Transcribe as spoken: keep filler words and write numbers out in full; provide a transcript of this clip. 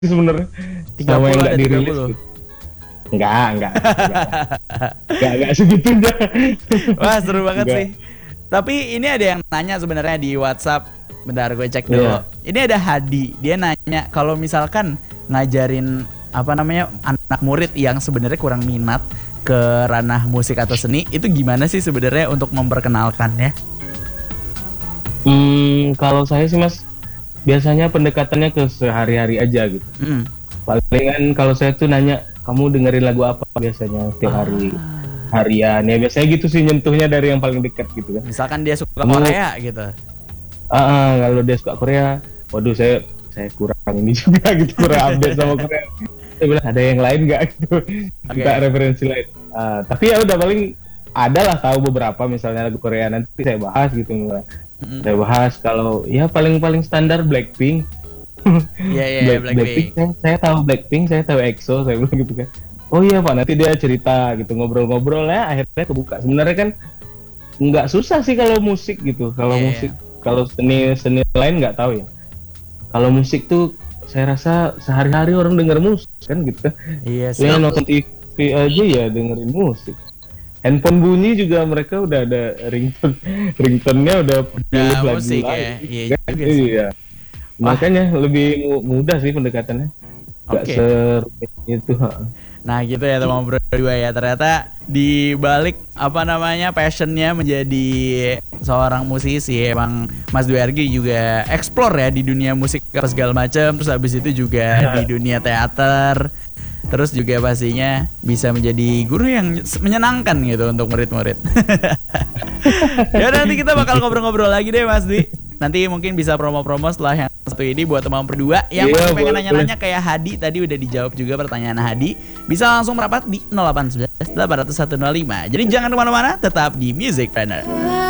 sebenarnya tiga sama yang puluh nggak ada tiga dirilis puluh. gitu. Enggak, enggak, enggak, enggak, enggak segitunya. Wah, seru banget Enggak. sih. Tapi ini ada yang nanya sebenarnya di WhatsApp. Bentar gue cek dulu. Iya. Ini ada Hadi. Dia nanya kalau misalkan ngajarin apa namanya anak murid yang sebenarnya kurang minat ke ranah musik atau seni, itu gimana sih sebenarnya untuk memperkenalkannya? Hmm, kalau saya sih Mas, biasanya pendekatannya ke sehari-hari aja gitu. Hmm. Palingan kalau saya tuh nanya, kamu dengerin lagu apa biasanya setiap hari, harian ya biasanya gitu sih, nyentuhnya dari yang paling dekat gitu kan. Misalkan dia suka Kamu- Korea gitu. Ah, ah, kalau dia suka Korea, waduh saya saya kurang ini juga gitu, kurang update sama Korea. Saya bilang ada yang lain nggak gitu, kita referensi lain. Ah, tapi ya udah paling ada lah tahu beberapa misalnya lagu Korea, nanti saya bahas gitu. Mm-mm. Saya bahas kalau ya paling-paling standar Blackpink. Iya iya Black- Blackpink. Blackpink, saya, saya tahu Blackpink, saya tahu EXO, saya bilang gitu kan. Oh iya Pak, nanti dia cerita gitu, ngobrol-ngobrol ya, akhirnya kebuka. Sebenarnya kan nggak susah sih kalau musik gitu, kalau Iya, musik, kalau seni seni lain nggak tahu ya. Kalau musik tuh saya rasa sehari-hari orang denger musik kan gitu kan. Iya sih. Ya nonton T V aja ya dengerin musik. Handphone bunyi juga mereka udah ada ringtone, ringtone-nya udah pilih lagu musik lain. ya. Iya Kan? juga sih. Iya. Wah. Makanya lebih mu- mudah sih pendekatannya. Gak Oke. serumit itu. ha. Nah gitu ya teman berdua ya. Ternyata di balik apa namanya passionnya menjadi seorang musisi, emang Mas Dwi Argi juga explore ya di dunia musik apa segala macam. Terus habis itu juga di dunia teater. Terus juga pastinya bisa menjadi guru yang menyenangkan gitu untuk murid-murid. Ya udah, nanti kita bakal ngobrol-ngobrol lagi deh Mas Dwi. Nanti mungkin bisa promo-promo setelah yang satu ini buat teman berdua yang Iya, masih pengen boleh, nanya-nanya kayak Hadi tadi udah dijawab juga pertanyaan Hadi. Bisa langsung merapat di nol delapan satu satu delapan nol satu nol lima. Jadi jangan kemana-mana, tetap di Music Planner.